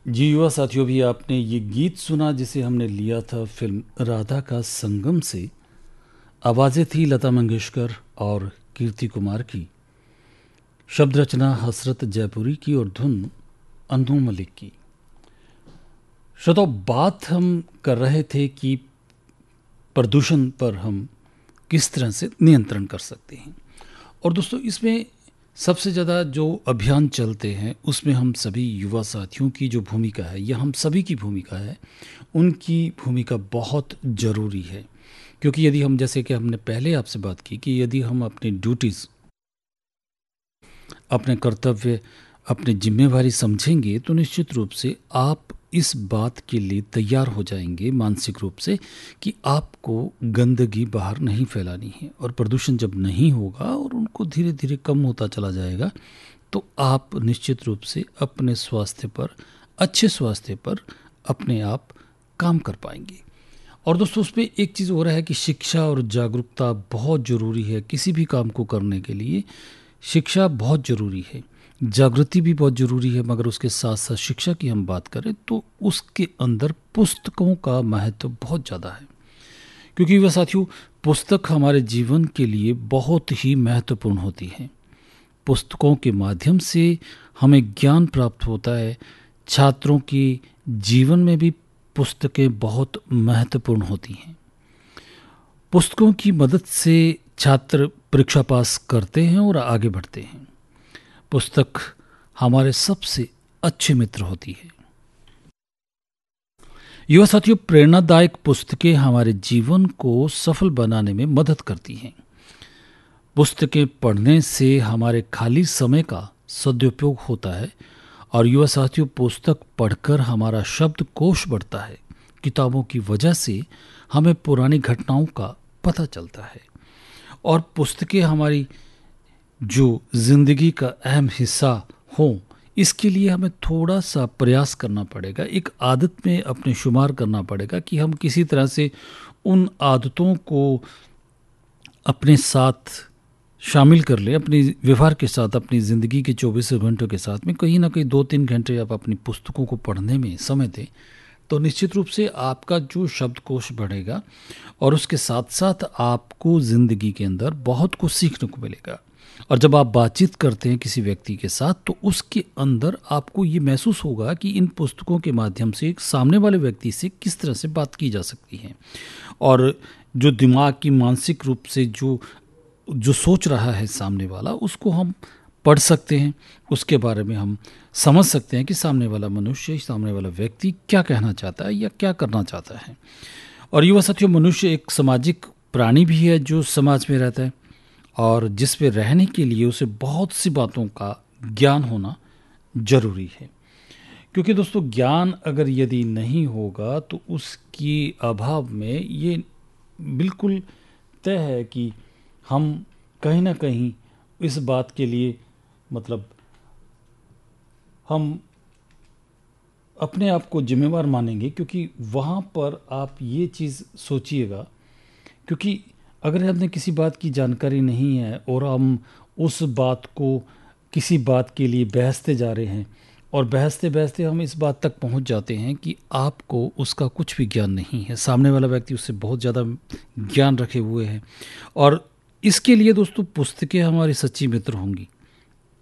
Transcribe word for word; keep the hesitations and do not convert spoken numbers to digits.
जी युवा साथियों, भी आपने ये गीत सुना जिसे हमने लिया था फिल्म राधा का संगम से। आवाज़ें थी लता मंगेशकर और कीर्ति कुमार की, शब्द रचना हसरत जयपुरी की और धुन अनु मलिक की। श्रोताओ, बात हम कर रहे थे कि प्रदूषण पर हम किस तरह से नियंत्रण कर सकते हैं। और दोस्तों, इसमें सबसे ज़्यादा जो अभियान चलते हैं उसमें हम सभी युवा साथियों की जो भूमिका है या हम सभी की भूमिका है, उनकी भूमिका बहुत ज़रूरी है। क्योंकि यदि हम, जैसे कि हमने पहले आपसे बात की, कि यदि हम अपनी ड्यूटीज़, अपने कर्तव्य, अपनी जिम्मेवारी समझेंगे तो निश्चित रूप से आप इस बात के लिए तैयार हो जाएंगे मानसिक रूप से कि आपको गंदगी बाहर नहीं फैलानी है। और प्रदूषण जब नहीं होगा और उनको धीरे धीरे कम होता चला जाएगा तो आप निश्चित रूप से अपने स्वास्थ्य पर, अच्छे स्वास्थ्य पर अपने आप काम कर पाएंगे। और दोस्तों, उसमें एक चीज़ हो रहा है कि शिक्षा और जागरूकता बहुत ज़रूरी है। किसी भी काम को करने के लिए शिक्षा बहुत ज़रूरी है, जागृति भी बहुत ज़रूरी है। मगर उसके साथ साथ शिक्षा की हम बात करें तो उसके अंदर पुस्तकों का महत्व बहुत ज़्यादा है। क्योंकि वह साथियों, पुस्तक हमारे जीवन के लिए बहुत ही महत्वपूर्ण होती हैं। पुस्तकों के माध्यम से हमें ज्ञान प्राप्त होता है। छात्रों के जीवन में भी पुस्तकें बहुत महत्वपूर्ण होती हैं। पुस्तकों की मदद से छात्र परीक्षा पास करते हैं और आगे बढ़ते हैं। पुस्तक हमारे सबसे अच्छे मित्र होती है। युवा साथियों, प्रेरणादायक पुस्तकें हमारे जीवन को सफल बनाने में मदद करती हैं। पुस्तकें पढ़ने से हमारे खाली समय का सदुपयोग होता है। और युवा साथियों, पुस्तक पढ़कर हमारा शब्दकोश बढ़ता है। किताबों की वजह से हमें पुरानी घटनाओं का पता चलता है। और पुस्तकें हमारी जो ज़िंदगी का अहम हिस्सा हो, इसके लिए हमें थोड़ा सा प्रयास करना पड़ेगा, एक आदत में अपने शुमार करना पड़ेगा कि हम किसी तरह से उन आदतों को अपने साथ शामिल कर लें। अपनी व्यवहार के साथ, अपनी ज़िंदगी के चौबीसों घंटों के साथ में कहीं ना कहीं दो तीन घंटे आप अपनी पुस्तकों को पढ़ने में समय दें तो निश्चित रूप से आपका जो शब्दकोश बढ़ेगा और उसके साथ साथ आपको ज़िंदगी के अंदर बहुत कुछ सीखने को मिलेगा। और जब आप बातचीत करते हैं किसी व्यक्ति के साथ तो उसके अंदर आपको ये महसूस होगा कि इन पुस्तकों के माध्यम से एक सामने वाले व्यक्ति से किस तरह से बात की जा सकती है। और जो दिमाग की मानसिक रूप से जो जो सोच रहा है सामने वाला, उसको हम पढ़ सकते हैं। उसके बारे में हम समझ सकते हैं कि सामने वाला मनुष्य, सामने वाला व्यक्ति क्या कहना चाहता है या क्या करना चाहता है। और युवा साथियों, मनुष्य एक सामाजिक प्राणी भी है जो समाज में रहता है और जिस पे रहने के लिए उसे बहुत सी बातों का ज्ञान होना जरूरी है। क्योंकि दोस्तों, ज्ञान अगर यदि नहीं होगा तो उसके अभाव में ये बिल्कुल तय है कि हम कहीं ना कहीं इस बात के लिए, मतलब हम अपने आप को जिम्मेवार मानेंगे। क्योंकि वहाँ पर आप ये चीज़ सोचिएगा, क्योंकि अगर हमने किसी बात की जानकारी नहीं है और हम उस बात को किसी बात के लिए बहसते जा रहे हैं और बहसते बहसते हम इस बात तक पहुंच जाते हैं कि आपको उसका कुछ भी ज्ञान नहीं है, सामने वाला व्यक्ति उससे बहुत ज़्यादा ज्ञान रखे हुए हैं। और इसके लिए दोस्तों, पुस्तकें हमारी सच्ची मित्र होंगी।